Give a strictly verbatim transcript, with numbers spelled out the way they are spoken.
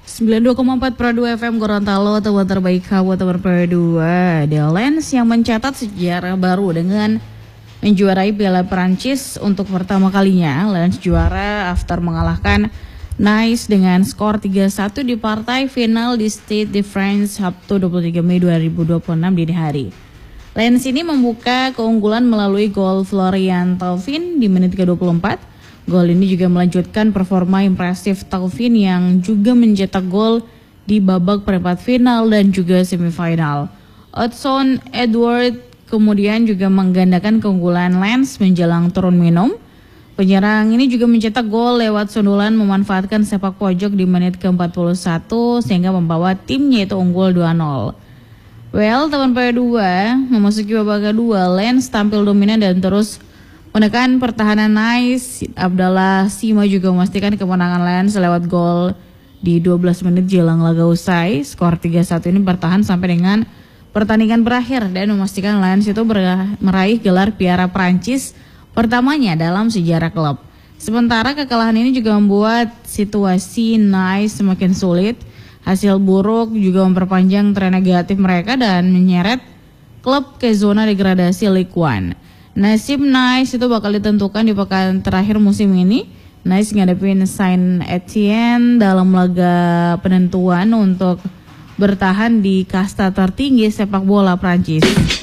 sembilan puluh dua koma empat Pro dua F M Gorontalo, teman terbaik kamu teman Pro dua. The Lens yang mencatat sejarah baru dengan menjuarai Piala Prancis untuk pertama kalinya. Lens juara after mengalahkan Nice dengan skor tiga satu di partai final di Stade de France Sabtu dua puluh tiga Mei dua ribu dua puluh enam dini hari. Lens ini membuka keunggulan melalui gol Florian Thauvin di menit ke dua puluh empat. Gol ini juga melanjutkan performa impresif Thauvin yang juga mencetak gol di babak perempat final dan juga semifinal. Odsonne Edouard kemudian juga menggandakan keunggulan Lens menjelang turun minum. Penyerang ini juga mencetak gol lewat sundulan memanfaatkan sepak pojok di menit ke empat puluh satu sehingga membawa timnya itu unggul dua nol. Well, teman P dua memasuki babak kedua, Lens tampil dominan dan terus menekan pertahanan Nice. Abdallah Sima juga memastikan kemenangan Lens lewat gol di dua belas menit jelang laga usai. Skor tiga satu ini bertahan sampai dengan pertandingan berakhir dan memastikan Lens itu meraih gelar Piala Prancis pertamanya dalam sejarah klub. Sementara kekalahan ini juga membuat situasi Nice semakin sulit. Hasil buruk juga memperpanjang tren negatif mereka dan menyeret klub ke zona degradasi Ligue satu. Nasib Nice itu bakal ditentukan di pekan terakhir musim ini. Nice ngadepin Saint Etienne dalam laga penentuan untuk bertahan di kasta tertinggi sepak bola Prancis.